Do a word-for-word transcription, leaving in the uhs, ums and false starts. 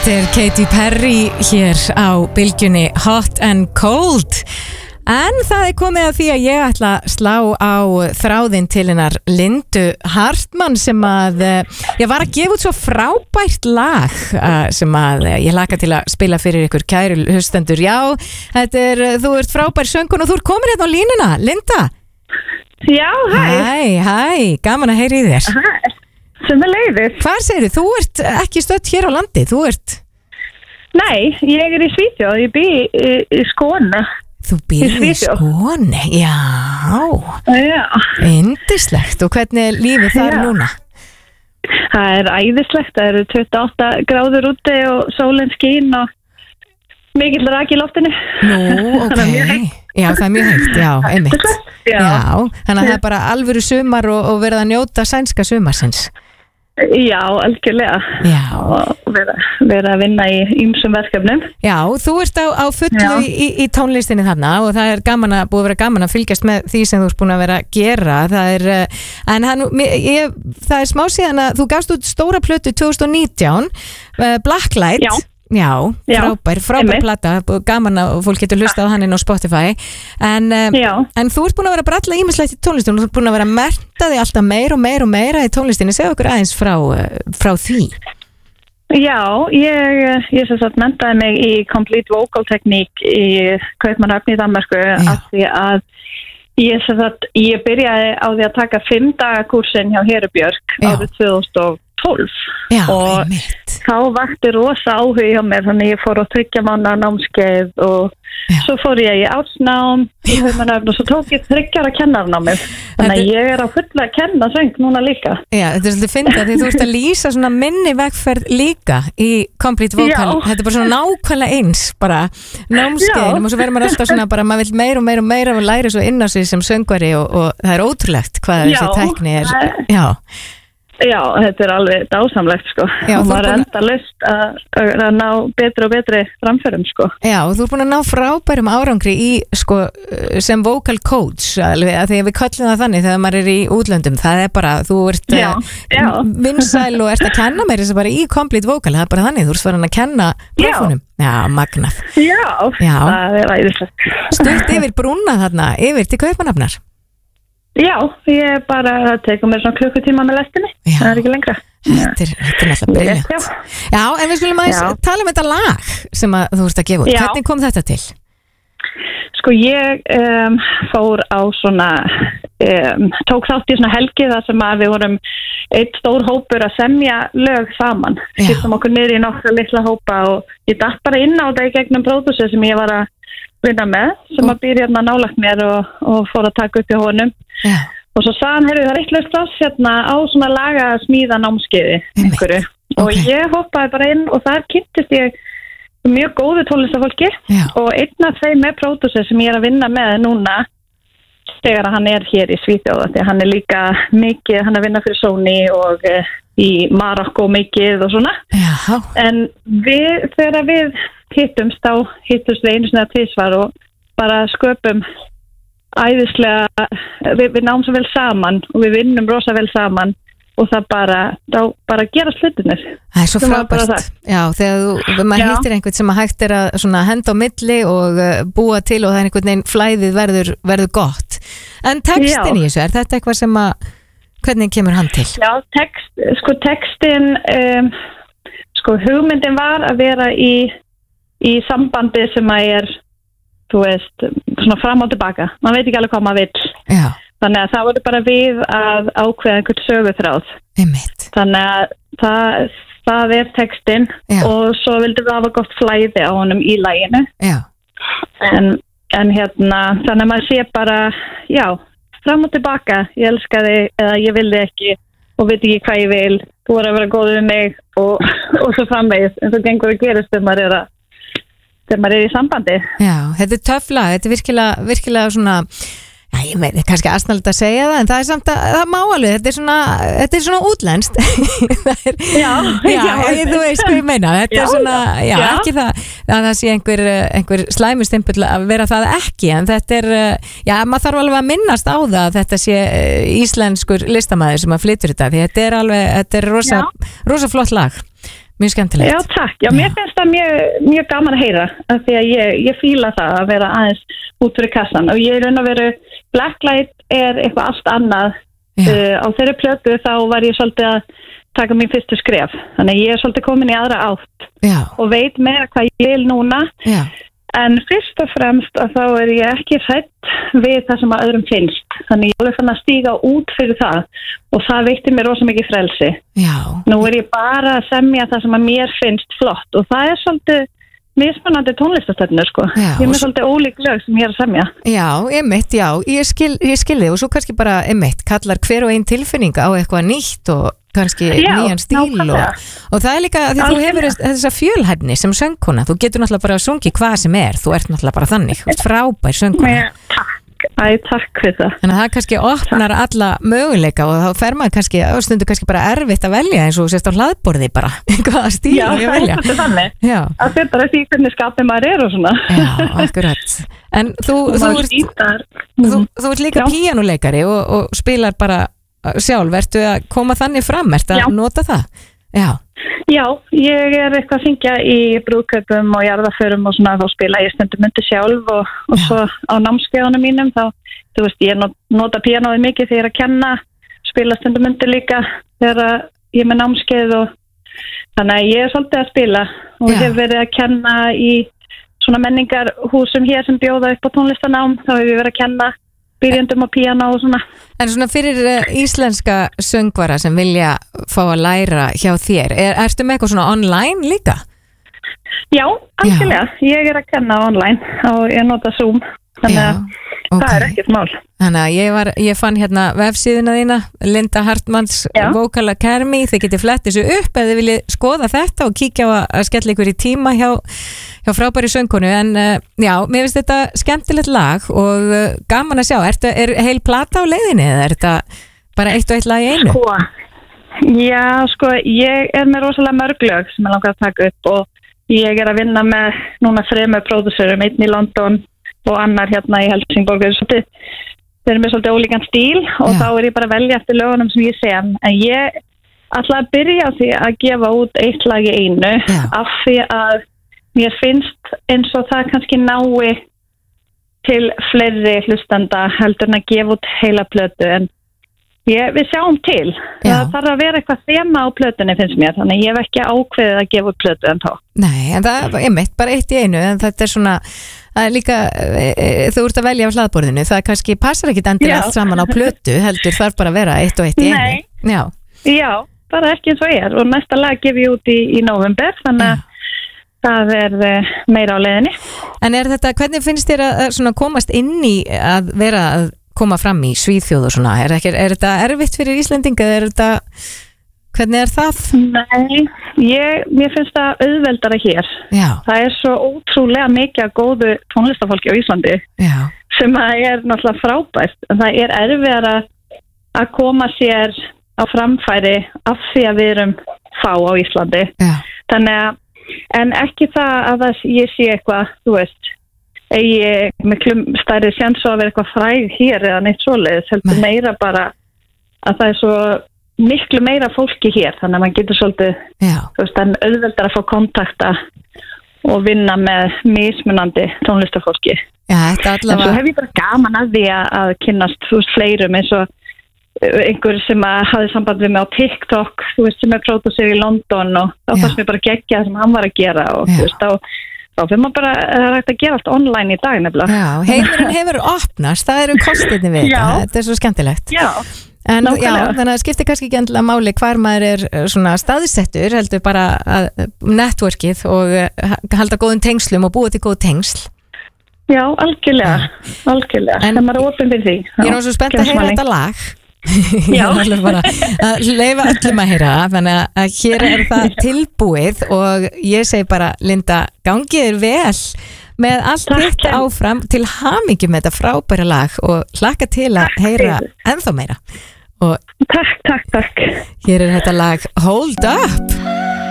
Þetta er Katy Perry hér á bylgjunni Hot and Cold. En það er komið að því að ég ætla að slá á þráðinn til hennar Lindu Hartmann sem að ég var að gefa út svo frábært lag sem að ég laka til að spila fyrir ykkur kæru hlustendur. Já, þetta er, þú ert frábær söngkona og þú ert komin hérna á línuna, Linda. Já, hæ. Hæ, hæ, gaman að heyra í þér. Hæ, sem er leiðis. Hvar segirðu, þú ert ekki stödd hér á landi, þú ert... Nei, ég er í Svíþjóð, ég bý í, í Skåne. Þú býr í Skåne, já. Já. Yndislegt, og hvernig er lífið þar Já. núna? Það er æðislegt, það eru tuttugu og átta gráður úti og sólin skín og mikill raki í loftinu. Nú, ok. Það er mjög heitt. Já, það er mjög heitt, já, einmitt. Já. Já, þannig að það er bara alvöru sumar og, og verið að njóta sænska sumarsins. Já, algjörlega. Já. Og vera, vera að vinna í ýmsum verkefnum. Já, þú ert á, á fullu Já. í, í tónlistinni þarna og það er gaman að, búið að vera gaman að fylgjast með því sem þú ert búin að vera að gera. Það er, uh, en hann, ég, það er smá síðan að þú gafst út stóra plötu tvö þúsund og nítján, uh, Blacklight. Já. Já, Já, frábær, frábær einmitt. plata, gaman að fólk getur hlustað á hann inn á Spotify. En, uh, Já. en þú ert búin að vera að bralla ýmislegt í tónlistinni og þú ert búin að vera að merta þig alltaf meira og meira og meira í tónlistinni. Segðu okkur aðeins frá, uh, frá því. Já, ég, ég sem sagt menntaði mig í Complete Vocal Technique í Kaupmannahöfn í Danmörku af því að ég sem sagt, ég byrjaði á því að taka fimm daga kursin hjá Heru Björk Já. árið tvö þúsund og tólf Já, og einmitt. þá vakti rosa áhuga hjá mér þannig ég fór á þriggja mánaða námskeið og Já. svo fór ég í átsnám í Kaupmannahöfn og svo tók ég þryggjara kennarnámið þannig að ég er á fulla að kenna söng núna líka. Já, þetta er svolítið fyndið því þú ert að lýsa svona minni vegferð líka í Complete Vocal. Já. Þetta er bara svona nákvæmlega eins bara námskeiðinum og svo verður maður alltaf svona bara maður vill meira og meira og meira og læra svo inn á sig sem söngvari og, og það er ótrúlegt hvað Já, þessi tækni er. það- Já. Já, þetta er alveg dásamlegt sko Já, og þú maður er búin- enda list að, að ná betri og betri framförum sko. Já, og þú ert búin að ná frábærum árangri í sko sem vocal coach alveg að því að við köllum það þannig þegar maður er í útlöndum, það er bara, þú ert Já, já. vinsæl og ert að kenna meira þess að bara í Complete Vocal, það er bara þannig, þú ert farin að kenna prófunum. Já, magnað. Já, Já. það er æðislegt. Stutt yfir brúna þarna, yfir til Kaupmannahafnar. Já, ég bara það tekur mér svona klukkutíma með lestinni, Já. það er ekki lengra. Þetta er, þetta er náttúrulega briljant. Já. Já, en við skulum aðeins Já. tala um þetta lag sem að þú ert að gefa út. Já. Hvernig kom þetta til? Sko ég um, fór á svona, um, tók þátt í svona helgi þar sem að við vorum eitt stór hópur að semja lög saman. Já. Skiptum okkur niður í nokkra litla hópa og ég datt bara inn á þetta í gegnum pródúsið sem ég var að vinna með, sem að býr hérna nálagt mér og, og fór að taka upp í honum. Já. Og svo sagði hann, heyrðu, það er eitthvað strass hérna á svona laga smíða námskeiði Einmitt. einhverju. Og Ok. ég hoppaði bara inn og þar kynntist ég mjög góðu tónlistafólki Já. og einn af þeim með pródúsir sem ég er að vinna með núna þegar hann er hér í Svíþjóð því að hann er líka mikið, hann er að vinna fyrir Sony og uh, í Marokko mikið og svona. Já. En við, þegar við hittumst þá hittumst við einu sinni að tvisvar og bara sköpum æðislega, við, við náum svo vel saman og við vinnum rosa vel saman og það bara, þá bara gera slutinir. Það er svo Sem var bara frábært. Já, þegar þú, maður Já. hittir einhvern sem að hægt er að svona henda á milli og uh, búa til og það er einhvern veginn flæðið verður, verður gott. En textin Já. í þessu, er þetta eitthvað sem að, hvernig kemur hann til? Já, text, sko textin, um, sko hugmyndin var að vera í, í sambandi sem að er, þú veist, svona fram og tilbaka. Man veit ekki alveg hvað maður vill. Já, Þannig að það voru bara við að ákveða einhvern söguþráð. einmitt. Þannig að það, það er textin Já. og svo vildum við hafa gott flæði á honum í laginu. Já, En, en hérna, þannig að maður sé bara, já, fram og tilbaka, ég elska þig eða ég vil þig ekki og veit ekki hvað ég vil, þú voru að vera góð við mig og, og svo framvegis, en svo gengur að gerast þegar maður er að þegar maður er í sambandi. já, þetta er töff lag, þetta er virkilega, virkilega svona, já, ég veit, kannski aðsnallt að segja það, en það er samt að, það má alveg, þetta er svona, þetta er svona útlenskt. Það er, Já, já, já. ég, þú veist hvað ég meina, þetta Já, er svona, já, já. ekki það, að það sé einhver, einhver slæmustimpull að vera það ekki, en þetta er, já, maður þarf alveg að minnast á það að þetta sé íslenskur listamæður sem að flytur þetta, því þetta er alveg, þetta er rosa, rosa flott lag. mjög skemmtilegt. Já, takk. Já, mér finnst það mjög, mjög gaman að heyra af því að ég, ég fíla það að vera aðeins út fyrir kassan og ég er raun að veru Blacklight er eitthvað allt annað uh, á þeirri plötu þá var ég svolítið að taka mín fyrstu skref þannig að ég er svolítið komin í aðra átt Já. og veit meira hvað ég vil núna Já. en fyrst og fremst að þá er ég ekki hrædd við það sem að öðrum finnst þannig ég er alveg fann að stíga út fyrir það og það veitti mér rosa mikið frelsi Já. Nú er ég bara að semja það sem að mér finnst flott og það er svolítið mismunandi tónlistastöfnur sko Já, ég er með og- svolítið ólík lög sem ég er að semja Já, einmitt, já, ég skil, ég skil þig og svo kannski bara einmitt kallar hver og einn tilfinning á eitthvað nýtt og kannski Já, nýjan stíl og, nákvæmlega. og það er líka því þú Algjörlega. hefur þess- þessa fjölhæfni sem söngkona, þú getur náttúrulega bara að sungi hvað sem er, þú ert náttúrulega bara þannig, þú ert frábær söngkona. Mér, takk, æ, takk fyrir það Þannig að það kannski opnar alla möguleika og þá fer maður kannski, á stundu kannski bara erfitt að velja eins og þú sést á hlaðborði bara, hvaða stíl Já, ég það er velja. svolítið þannig Já, að þetta er því hvernig skapið maður er og svona já, akkurat. En þú, og þú, maður ert, skýtar þú, þú ert líka Já. píanuleikari og, og spilar bara sjálf, ertu að koma þannig fram, ertu Já. að nota það? Já, Já, ég er eitthvað að syngja í brúðkaupum og jarðaförum og svona þá spila ég stundum undir sjálf og, og Já. svo á námskeiðunum mínum þá, þú veist, ég not- nota píanóið mikið þegar ég er að kenna, spila stundum undir líka þegar ég er með námskeið og þannig að ég er svolítið að spila og Já. hef verið að kenna í svona menningarhúsum hér sem bjóða upp á tónlistanám, þá hef ég verið að kenna byrjendum á píanó og svona. en svona fyrir uh, íslenska söngvara sem vilja fá að læra hjá þér, er, ertu með eitthvað svona online líka? Já, algjörlega, ég er að kenna online og ég nota Zoom, þannig að ok. það er ekkert mál. Þannig að ég, var, ég fann hérna vefsíðuna þína, Linda Hartmanns Já. Vocal Academy, þið getið flett þessu upp ef þið viljið skoða þetta og kíkja á að, að skella ykkur í tíma hjá, hjá frábæri söngkonu, en uh, já, mér finnst þetta skemmtilegt lag og uh, gaman að sjá, er, er heil plata á leiðinni eða er þetta bara eitt og eitt lag í einu? Sko, já, sko, ég er með rosalega mörg lög sem ég langar að taka upp og ég er að vinna með núna þremur pródúsurum, einn í London og annar hérna í Helsingborg. Þeir eru með svolítið ólíkan stíl og Já. þá er ég bara að velja eftir lögunum sem ég sem. En ég ætla að byrja á því að gefa út eitt lag í einu Já. af því að mér finnst eins og það kannski nái til fleiri hlustanda heldur en að gefa út heila plötu en ég, við sjáum til. Já. Það þarf að vera eitthvað þema á plötunni finnst mér, þannig ég hef ekki ákveðið að gefa út plötu en þá. Nei, en það er mitt, bara eitt í einu, en þetta er svona, það er líka, e, e, þú ert að velja á hlaðborðinu, það kannski passar ekki endilega Já. allt saman á plötu, heldur þarf bara að vera eitt og eitt í Nei. einu. Já, Já, bara ekki eins og ég er og næsta lag gef ég út í, í november, þannig að það er uh, meira á leiðinni. en er þetta, hvernig finnst þér að, að svona komast inn í að vera að koma fram í Svíþjóð og svona, er, ekki, er þetta erfitt fyrir Íslendinga, er þetta, hvernig er það? Nei, ég, mér finnst það auðveldara hér. Já, Það er svo ótrúlega mikið af góðu tónlistafólki á Íslandi já, sem að er náttúrulega frábært, en það er erfiðara að koma sér á framfæri af því að við erum fá á Íslandi. já, Þannig að, en ekki það að það, ég sé eitthvað, þú veist, eigi miklu stærri sjans á að vera eitthvað fræg hér eða neitt svoleiðis, heldur Nei. meira bara að það er svo miklu meira fólki hér, þannig að maður getur svolítið, já, þú veist, en auðveldar að fá kontakta og vinna með mismunandi tónlistafólki. já, þetta En svo allavega, hef ég bara gaman að því að, að kynnast, þú veist, fleirum eins og einhver sem að hafði samband við mig á TikTok, þú veist, sem er pródúsör í London og þá Já. fannst mér bara geggja það sem hann var að gera og Já. þú veist, þá, þá fyrir maður bara, það er hægt að gera allt online í dag nefnilega. já, heimurinn hefur opnast, það eru kostinni við Já. þetta, þetta er svo skemmtilegt. Já, En já, Nákvæmlega. þannig að það skiptir kannski ekki endilega máli hvar maður er uh, svona staðsettur, heldur bara að uh, networkið og uh, halda góðum tengslum og búa til góð tengsl. já, algjörlega, algjörlega, En- en maður er opinn fyrir því. Ég er nú svo spennt að heyra þetta lag. Ég Já. er alveg bara að leifa öllum að heyra það, þannig að hér er það tilbúið og ég segi bara, Linda, gangið er vel með allt Takk, þitt en- áfram, til hamingju með þetta frábæra lag og hlakka til að Takk heyra fyrir. ennþá meira. Og Takk, takk, takk. hér er þetta lag Hold Up.